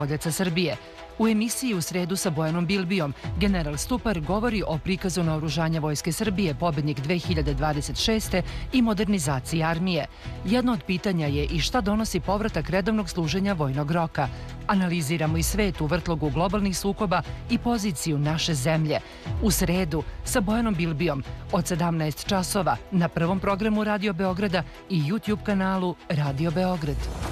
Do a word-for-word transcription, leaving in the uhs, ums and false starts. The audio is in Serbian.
Poljaca Srbije. U emisiji U sredu sa Bojanom Bilbijom general Stupar govori o prikazu naoružanja Vojske Srbije Pobednik dve hiljade dvadeset šeste i modernizaciji armije. Jedno od pitanja je i šta donosi povratak redovnog služenja vojnog roka. Analiziramo i svet u vrtlogu globalnih sukoba i poziciju naše zemlje. U sredu sa Bojanom Bilbijom od sedamnaest časova na prvom programu Radio Beograda i YouTube kanalu Radio Beograd.